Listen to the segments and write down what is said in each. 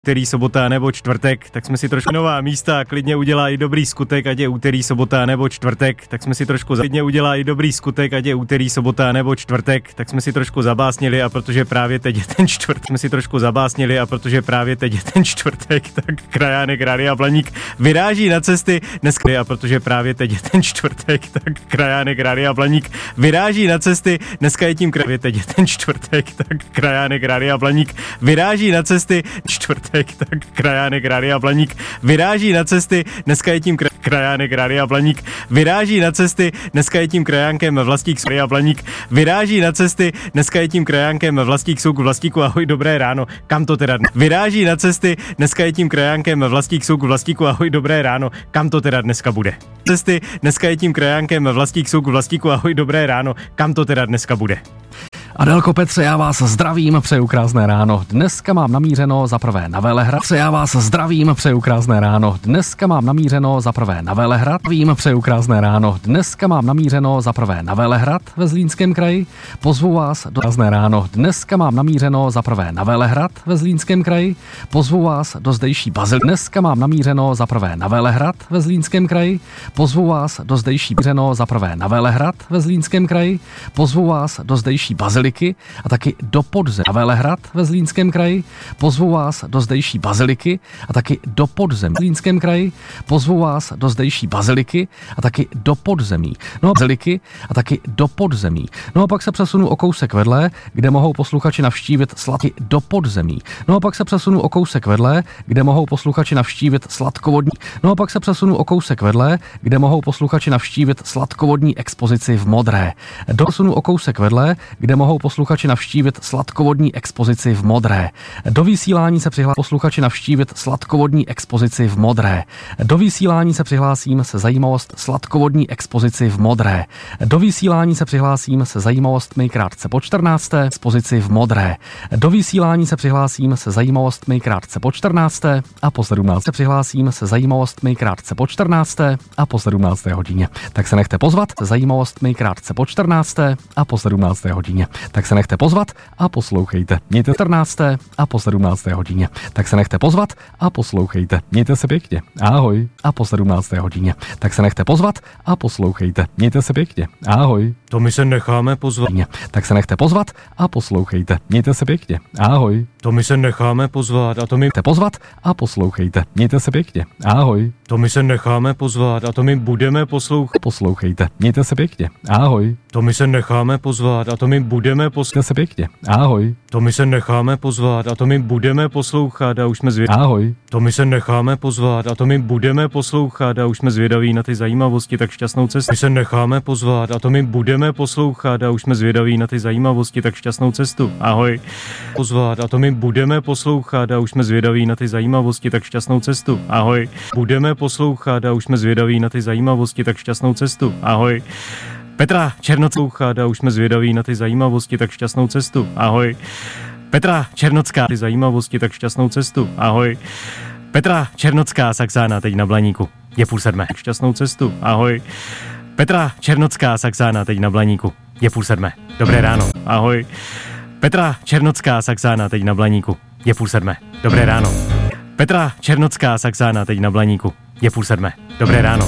úterý, sobota nebo čtvrtek, tak jsme si trošku nová místa, klidně udělá i dobrý skutek, ať je úterý, sobota nebo čtvrtek, tak jsme si trošku klidně udělá i dobrý skutek, ať je úterý, sobota nebo čtvrtek, tak jsme si trošku zabásnili a protože právě teď je ten čtvrtek, jsme si trošku zabásnili a protože právě teď je ten čtvrtek, tak krajánek Rádia Blaník vyráží na cesty dneska a protože právě teď je ten čtvrtek, tak krajánek Rádia Blaník vyráží na cesty, dneska je tím právě teď je ten čtvrtek, tak krajánek Rádia Blaník vyráží na cesty čtvrtek, tak krajánek Rádia Blaník vyráží na cesty, dneska je tím krajánek Rádia Blaník vyráží na cesty, dneska je tím krajánkem Vlastík Rádia Blaník vyráží na cesty, dneska je tím krajánkem Vlastík Souk Vlastíku, ahoj, dobré ráno, kam to teda vyráží na cesty, dneska je tím krajánkem Vlastík Souk Vlastíku, ahoj, dobré ráno, kam to teda dneska bude. Cesty, dneska je tím krajánkem Vlastík Souk Vlastíku, ahoj, dobré ráno, kam to teda dneska bude. Adelko, Petře, já vás zdravím, přeju krásné ráno. Dneska mám namířeno za prvé na Velehrad. Já vás zdravím, přeju krásné ráno. Dneska mám namířeno za prvé na Velehrad. Přeju krásné ráno. Dneska mám namířeno za prvé na Velehrad ve Zlínském kraji. Pozvu vás do krásné ráno. Dneska mám namířeno za prvé na Velehrad ve Zlínském kraji. Pozvu vás do zdejší baziliky. Dneska mám namířeno za prvé na Velehrad ve Zlínském kraji. Pozvu vás do zdejší za prvé na Velehrad ve Zlínském kraji. Pozvu vás do zdejší baziliky a taky do podzemí na Velehrad ve Zlínském kraji. Pozvu vás do zdejší baziliky a taky do podzemí v Zlínském kraji. Pozvu vás do zdejší baziliky a taky do podzemí. No baziliky a taky do podzemí. No a pak se přesunu o kousek vedle, kde mohou posluchači navštívit sladky do podzemí. No a pak se přesunu o kousek vedle, kde mohou posluchači navštívit sladkovodní. No a pak se přesunu o kousek vedle, kde mohou posluchači navštívit sladkovodní expozici v Modré. Dosunu o kousek vedle, kde mohou posluchači navštívit sladkovodní expozici v Modré. Do vysílání se přihlásím posluchači navštívit sladkovodní expozici v Modré. Do vysílání se přihlásím se zajímavost sladkovodní expozici v Modré. Do vysílání se přihlásím se zajímavostmi krátce po 14. expozici v Modré. Do vysílání se přihlásím se zajímavostmi krátce po 14. a po 17. se přihlásím se zajímavostmi krátce po 14. a po 17. hodině. Tak se nechte pozvat se zajímavostmi krátce po 14. a po 17. hodině. Tak se nechte pozvat a poslouchejte. Mějte 14. a po 17. hodině. Tak se nechte pozvat a poslouchejte. Mějte se pěkně. Ahoj. A po 17. hodině. Tak se nechte pozvat a poslouchejte. Mějte se pěkně. Ahoj. To my se necháme pozvat. Tak se nechte pozvat a poslouchejte. Mějte se pěkně. Ahoj. To my se necháme pozvat a to my pozvat a poslouchejte. Mějte se pěkně. Ahoj. To my se necháme pozvat a to my budeme poslouchat. Poslouchejte. Mějte se pěkně. Ahoj. To my se necháme pozvat a to my budeme poslouchat. Se pěkně. Ahoj. To my se necháme pozvat a to my budeme poslouchat a už jsme zvědaví. Ahoj. To my se necháme pozvat a to my budeme poslouchat a už jsme zvědaví na ty zajímavosti, tak šťastnou cestu. My se necháme pozvat a to my budeme poslouchat a už jsme zvědaví na ty zajímavosti, tak šťastnou cestu. Ahoj. Pozvat a to my budeme poslouchat a už jsme zvědaví na ty zajímavosti, tak šťastnou cestu. Ahoj. Budeme poslouchat a už jsme zvědaví na ty zajímavosti, tak šťastnou cestu. Ahoj. Petra Černocká a už jsme zvědaví na ty zajímavosti, tak šťastnou cestu. Ahoj. Petra Černocká, ty zajímavosti, tak šťastnou cestu. Ahoj. Petra Černocká Saxána teď na Blaníku. Je 6:30. Šťastnou cestu. Ahoj. Petra Černocká Saxána teď na Blaníku. Je 6:30. Dobré ráno. Ahoj. Petra Černocká Saxána teď na Blaníku. Je 6:30. Dobré ráno. Petra Černocká Saxána teď na Blaníku. Je 6:30. Dobré ráno.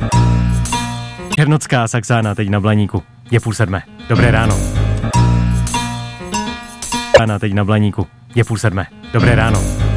Černocká Saxána teď na Blaníku. Je 6:30. Dobré ráno. Saxána teď na Blaníku. Je 6:30. Dobré ráno.